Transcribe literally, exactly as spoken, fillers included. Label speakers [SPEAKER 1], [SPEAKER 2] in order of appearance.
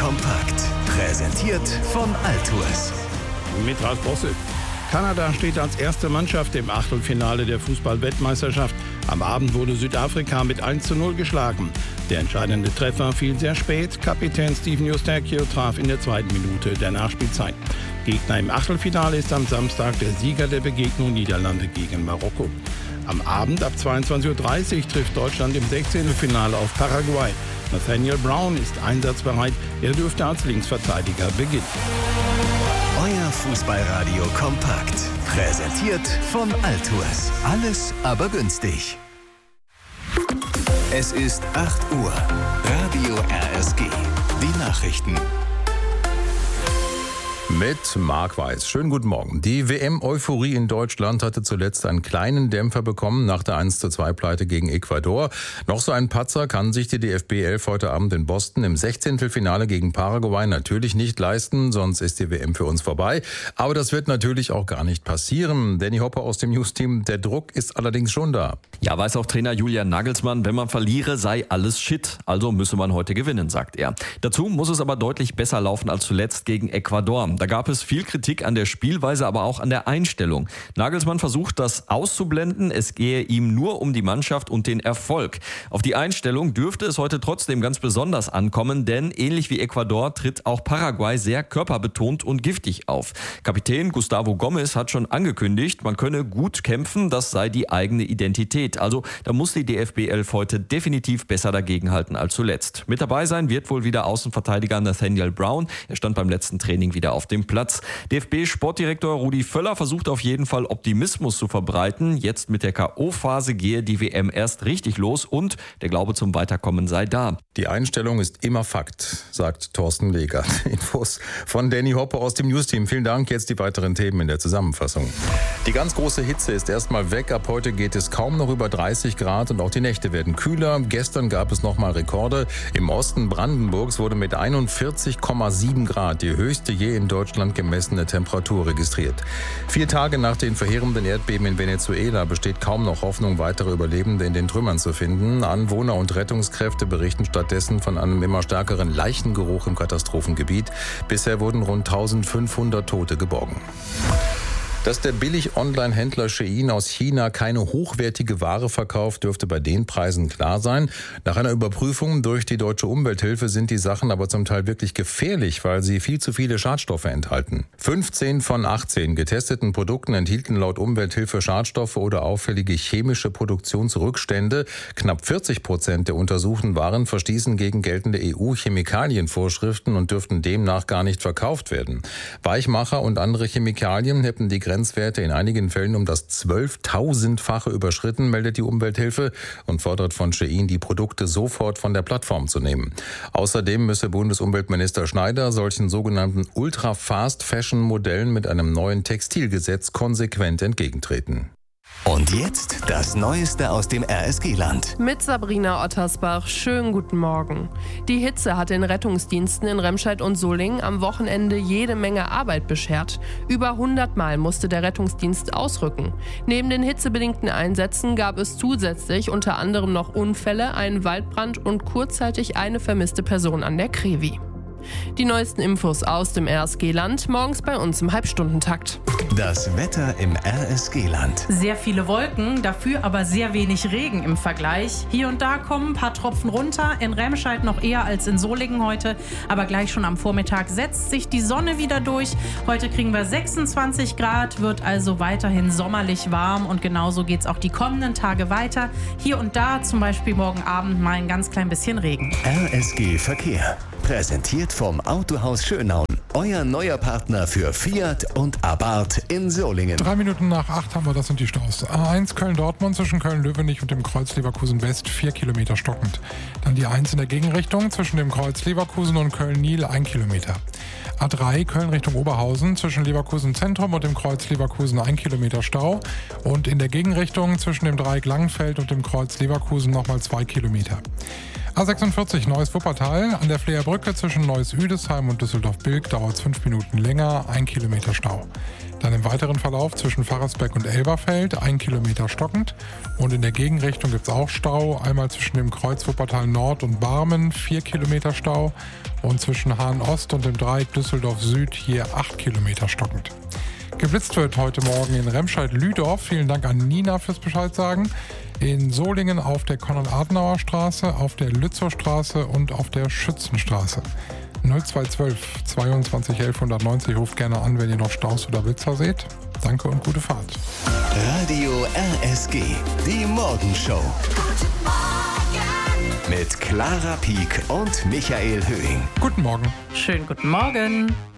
[SPEAKER 1] kompakt. Präsentiert von Altours.
[SPEAKER 2] Mit Ralf Bosse. Kanada steht als erste Mannschaft im Achtelfinale der Fußball-Weltmeisterschaft. Am Abend wurde Südafrika mit eins zu null geschlagen. Der entscheidende Treffer fiel sehr spät. Kapitän Steven Eustáquio traf in der zweiten Minute der Nachspielzeit. Gegner im Achtelfinale ist am Samstag der Sieger der Begegnung Niederlande gegen Marokko. Am Abend ab zweiundzwanzig Uhr dreißig trifft Deutschland im Sechzehntelfinale auf Paraguay. Nathaniel Brown ist einsatzbereit. Er dürfte als Linksverteidiger beginnen.
[SPEAKER 1] Euer Fußballradio kompakt. Präsentiert von Altours. Alles aber günstig. Es ist acht Uhr. Radio R S G. Die Nachrichten.
[SPEAKER 3] Mit Marc Weiß. Schönen guten Morgen. Die W M-Euphorie in Deutschland hatte zuletzt einen kleinen Dämpfer bekommen nach der eins zu zwei Pleite gegen Ecuador. Noch so ein Patzer kann sich die D F B elf heute Abend in Boston im Sechzehntelfinale gegen Paraguay natürlich nicht leisten, sonst ist die W M für uns vorbei. Aber das wird natürlich auch gar nicht passieren. Danny Hopper aus dem News-Team, der Druck ist allerdings schon da.
[SPEAKER 4] Ja, weiß auch Trainer Julian Nagelsmann, wenn man verliere, sei alles Shit. Also müsse man heute gewinnen, sagt er. Dazu muss es aber deutlich besser laufen als zuletzt gegen Ecuador. Da gab es viel Kritik an der Spielweise, aber auch an der Einstellung. Nagelsmann versucht, das auszublenden. Es gehe ihm nur um die Mannschaft und den Erfolg. Auf die Einstellung dürfte es heute trotzdem ganz besonders ankommen, denn ähnlich wie Ecuador tritt auch Paraguay sehr körperbetont und giftig auf. Kapitän Gustavo Gomes hat schon angekündigt, man könne gut kämpfen, das sei die eigene Identität. Also da muss die D F B elf heute definitiv besser dagegenhalten als zuletzt. Mit dabei sein wird wohl wieder Außenverteidiger Nathaniel Brown. Er stand beim letzten Training wieder auf dem Platz. D F B-Sportdirektor Rudi Völler versucht auf jeden Fall Optimismus zu verbreiten. Jetzt mit der K O-Phase gehe die W M erst richtig los und der Glaube zum Weiterkommen sei da.
[SPEAKER 3] Die Einstellung ist immer Fakt, sagt Thorsten Leger. Infos von Danny Hopper aus dem News-Team. Vielen Dank. Jetzt die weiteren Themen in der Zusammenfassung. Die ganz große Hitze ist erstmal weg. Ab heute geht es kaum noch über dreißig Grad und auch die Nächte werden kühler. Gestern gab es nochmal Rekorde. Im Osten Brandenburgs wurde mit einundvierzig Komma sieben Grad die höchste je in Deutschland gemessene Temperatur registriert. Vier Tage nach den verheerenden Erdbeben in Venezuela besteht kaum noch Hoffnung, weitere Überlebende in den Trümmern zu finden. Anwohner und Rettungskräfte berichten stattdessen von einem immer stärkeren Leichengeruch im Katastrophengebiet. Bisher wurden rund eintausendfünfhundert Tote geborgen. Dass der Billig-Online-Händler Shein aus China keine hochwertige Ware verkauft, dürfte bei den Preisen klar sein. Nach einer Überprüfung durch die Deutsche Umwelthilfe sind die Sachen aber zum Teil wirklich gefährlich, weil sie viel zu viele Schadstoffe enthalten. fünfzehn von achtzehn getesteten Produkten enthielten laut Umwelthilfe Schadstoffe oder auffällige chemische Produktionsrückstände. Knapp vierzig Prozent der untersuchten Waren verstießen gegen geltende E U-Chemikalienvorschriften und dürften demnach gar nicht verkauft werden. Weichmacher und andere Chemikalien hätten die Grenzwerte in einigen Fällen um das zwölftausendfache überschritten, meldet die Umwelthilfe und fordert von Shein, die Produkte sofort von der Plattform zu nehmen. Außerdem müsse Bundesumweltminister Schneider solchen sogenannten Ultra-Fast-Fashion-Modellen mit einem neuen Textilgesetz konsequent entgegentreten.
[SPEAKER 1] Und jetzt das Neueste aus dem R S G-Land.
[SPEAKER 5] Mit Sabrina Ottersbach. Schönen guten Morgen. Die Hitze hat den Rettungsdiensten in Remscheid und Solingen am Wochenende jede Menge Arbeit beschert. Über hundert Mal musste der Rettungsdienst ausrücken. Neben den hitzebedingten Einsätzen gab es zusätzlich unter anderem noch Unfälle, einen Waldbrand und kurzzeitig eine vermisste Person an der Krevi. Die neuesten Infos aus dem R S G-Land morgens bei uns im Halbstundentakt.
[SPEAKER 1] Das Wetter im R S G-Land.
[SPEAKER 6] Sehr viele Wolken, dafür aber sehr wenig Regen im Vergleich. Hier und da kommen ein paar Tropfen runter, in Remscheid noch eher als in Solingen heute. Aber gleich schon am Vormittag setzt sich die Sonne wieder durch. Heute kriegen wir sechsundzwanzig Grad, wird also weiterhin sommerlich warm. Und genauso geht es auch die kommenden Tage weiter. Hier und da zum Beispiel morgen Abend mal ein ganz klein bisschen Regen.
[SPEAKER 1] R S G Verkehr. Präsentiert vom Autohaus Schönau. Euer neuer Partner für Fiat und Abarth in Solingen.
[SPEAKER 7] Drei Minuten nach acht haben wir, das sind die Staus. A eins Köln-Dortmund zwischen Köln-Löwenich und dem Kreuz Leverkusen-West, vier Kilometer stockend. Dann die eins in der Gegenrichtung zwischen dem Kreuz Leverkusen und Köln-Niel, ein Kilometer. A drei Köln Richtung Oberhausen zwischen Leverkusen Zentrum und dem Kreuz Leverkusen, ein Kilometer Stau. Und in der Gegenrichtung zwischen dem Dreieck Langenfeld und dem Kreuz Leverkusen nochmal zwei Kilometer. A sechsundvierzig Neuss Wuppertal. An der Fleerbrücke zwischen Neuss-Üdesheim und Düsseldorf-Bilk dauert es fünf Minuten länger, ein Kilometer Stau. Dann im weiteren Verlauf zwischen Pfarrersbeck und Elberfeld, ein Kilometer stockend. Und in der Gegenrichtung gibt es auch Stau. Einmal zwischen dem Kreuz Wuppertal Nord und Barmen, vier Kilometer Stau. Und zwischen Hahn Ost und dem Dreieck Düsseldorf Süd hier acht Kilometer stockend. Geblitzt wird heute Morgen in Remscheid-Lüdorf. Vielen Dank an Nina fürs Bescheid sagen. In Solingen auf der Konrad-Adenauer-Straße, auf der Lützowstraße und auf der Schützenstraße. null zwei zwölf zweiundzwanzig elf neunzig ruft gerne an, wenn ihr noch Staus oder Blitzer seht. Danke und gute Fahrt.
[SPEAKER 1] Radio R S G, die Morgenshow. Guten Morgen. Mit Clara Pieck und Michael Höhing.
[SPEAKER 7] Guten Morgen.
[SPEAKER 6] Schönen guten Morgen.